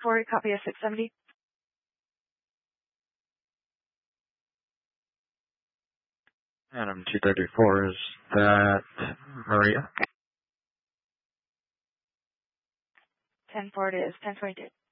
234, copy of 670. Adam 234, is that Maria? 10-4 it is, 1022.